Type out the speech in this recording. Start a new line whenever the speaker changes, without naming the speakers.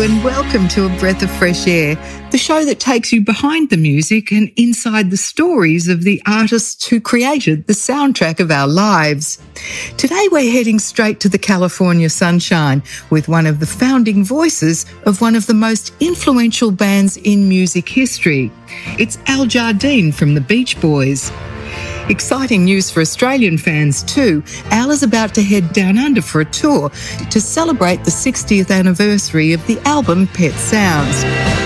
and welcome to A Breath of Fresh Air, the show that takes you behind the music and inside the stories of the artists who created the soundtrack of our lives. Today we're heading straight to the California sunshine with one of the founding voices of one of the most influential bands in music history. It's Al Jardine from the Beach Boys. Exciting news for Australian fans too. Al is about to head down under for a tour to celebrate the 60th anniversary of the album Pet Sounds.